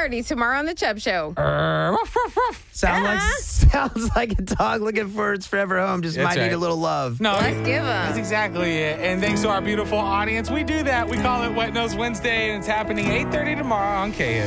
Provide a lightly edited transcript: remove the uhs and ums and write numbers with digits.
8:30 tomorrow on The Chubb Show. Sounds like a dog looking for its forever home. Just That's might right. need a little love. No, Let's give 'em. That's exactly it. And thanks to our beautiful audience, we do that. We call it Wet Nose Wednesday, and it's happening 8:30 tomorrow on KS.